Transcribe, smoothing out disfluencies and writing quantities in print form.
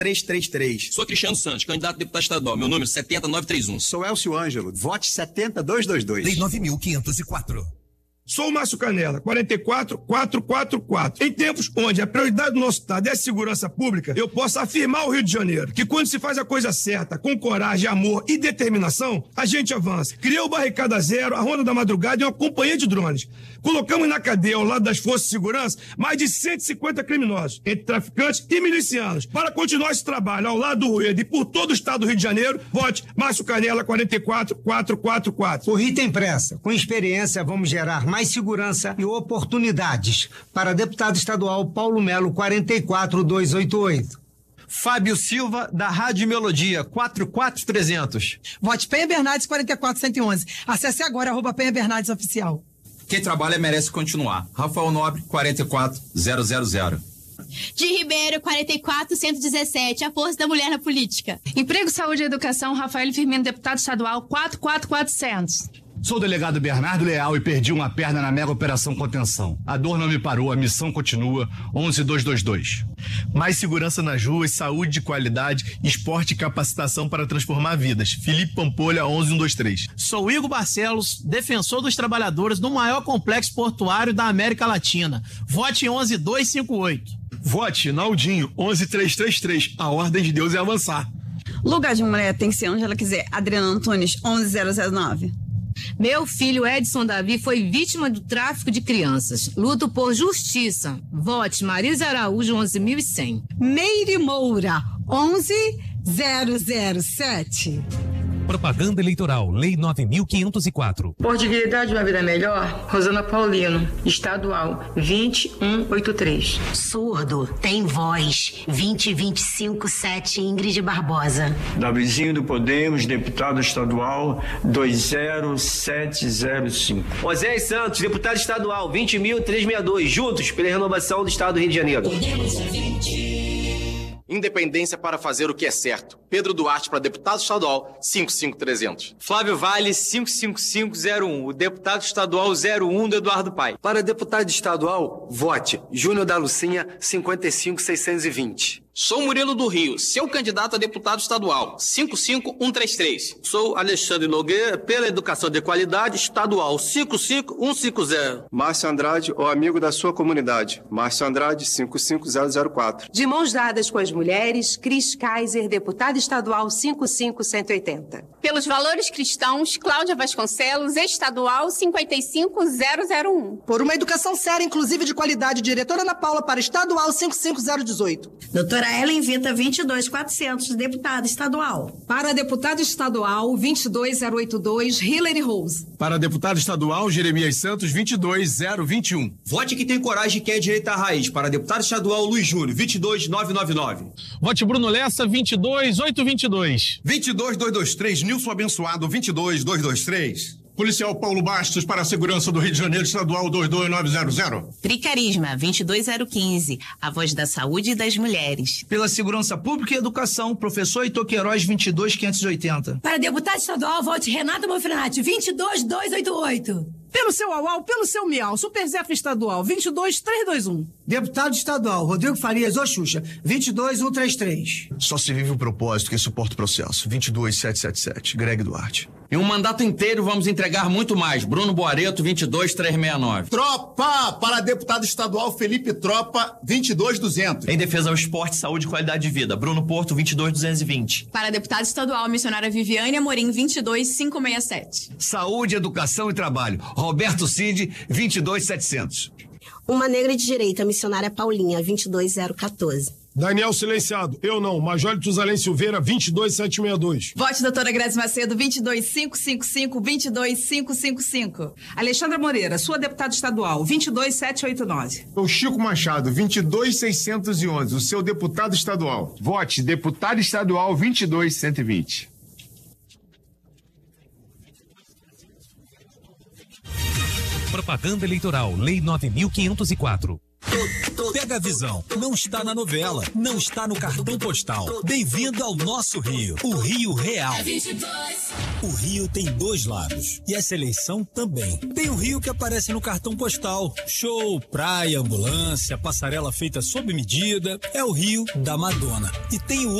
333. Sou Cristiano Santos, candidato a deputado estadual. Meu número é 70931. Sou Elcio Ângelo. Vote 70222. Lei 9.504. Sou o Márcio Canela, 44444. Em tempos onde a prioridade do nosso estado é a segurança pública, eu posso afirmar ao Rio de Janeiro que quando se faz a coisa certa, com coragem, amor e determinação, a gente avança. Criou o Barricada Zero, a Ronda da Madrugada e uma companhia de drones. Colocamos na cadeia, ao lado das forças de segurança, mais de 150 criminosos, entre traficantes e milicianos. Para continuar esse trabalho ao lado do Rueda e por todo o estado do Rio de Janeiro, vote Márcio Canela, 44444. O Rio tem pressa. Com experiência, vamos gerar mais segurança e oportunidades. Para deputado estadual Paulo Melo, 44288. Fábio Silva, da Rádio Melodia, 44300. Vote Penha Bernardes, 44111. Acesse agora, @Penha Bernardes Oficial. Quem trabalha merece continuar. Rafael Nobre, 44000. De Ribeiro, 44117, a força da mulher na política. Emprego, Saúde e Educação, Rafael Firmino, deputado estadual, 44400. Sou o delegado Bernardo Leal e perdi uma perna na mega operação contenção. A dor não me parou, a missão continua, 11222. Mais segurança nas ruas, saúde de qualidade, esporte e capacitação para transformar vidas. Felipe Pampolha, 11123. Sou Igor Barcelos, defensor dos trabalhadores do maior complexo portuário da América Latina. Vote 11258. Vote Naldinho, 11333. A ordem de Deus é avançar. Lugar de mulher tem que ser onde ela quiser. Adriana Antunes, 11009. Meu filho Edson Davi foi vítima do tráfico de crianças. Luto por justiça. Vote Marisa Araújo, 11.100. Meire Moura, 11007. Propaganda eleitoral, Lei 9.504. Por dignidade de uma vida melhor, Rosana Paulino, estadual, 20183. Surdo, tem voz, 20257, Ingrid Barbosa. Davizinho do Podemos, deputado estadual, 20705. Oséias Santos, deputado estadual, 20.362, juntos pela renovação do estado do Rio de Janeiro. Podemos é 20. Independência para fazer o que é certo. Pedro Duarte para deputado estadual, 55300. Flávio Vale, 55501, o deputado estadual 01 do Eduardo Paes. Para deputado estadual, vote Júnior da Lucinha, 55620. Sou Murilo do Rio, seu candidato a deputado estadual, 55133. Sou Alexandre Nogueira, pela educação de qualidade, estadual, 55150. Márcio Andrade, o amigo da sua comunidade, Márcio Andrade, 55004. De mãos dadas com as mulheres, Cris Kaiser, deputada estadual, 55180. Pelos valores cristãos, Cláudia Vasconcelos, estadual, 55001. Por uma educação séria, inclusive de qualidade, diretora Ana Paula para estadual, 55018. Doutora Ellen Vita, 22400, deputada estadual. Para deputado estadual, 22082, Hillary Rose. Para deputado estadual, Jeremias Santos, 22021. Vote que tem coragem e quer direita à raiz. Para deputado estadual, Luiz Júnior, 22999. Vote Bruno Lessa, 22822. 22223, Nilson Abençoado, 22223. Policial Paulo Bastos para a segurança do Rio de Janeiro, estadual 22900. Tricarisma, 22015, a voz da saúde e das mulheres. Pela segurança pública e educação, professor Heitor Queiroz, 22580. Para deputado estadual, vote Renata Monfrenati, 22288. Pelo seu UAU, pelo seu MIAU, Superzef estadual, 22321. Deputado estadual, Rodrigo Farias, Xuxa, 22133. Só se vive o propósito que suporta o processo, 22777, Greg Duarte. Em um mandato inteiro, vamos entregar muito mais. Bruno Boareto, 22369. Tropa! Para deputado estadual, Felipe Tropa, 22200. Em defesa ao esporte, saúde e qualidade de vida, Bruno Porto, 22220. Para deputado estadual, missionária Viviane Amorim, 22567. Saúde, educação e trabalho, Roberto Cid, 22700. Uma negra de direita, missionária Paulinha, 22014. Daniel Silenciado, eu não, Major Tuzalém Silveira, 22762. Vote doutora Grazi Macedo, 22555, 22555. Alexandra Moreira, sua deputada estadual, 22789. O Chico Machado, 22611, o seu deputado estadual. Vote deputado estadual 22120. Propaganda eleitoral, Lei 9.504. Pega a visão. Não está na novela, não está no cartão postal. Bem-vindo ao nosso Rio, o Rio Real. O Rio tem dois lados e essa eleição também. Tem o Rio que aparece no cartão postal. Show, praia, ambulância, passarela feita sob medida. É o Rio da Madonna. E tem o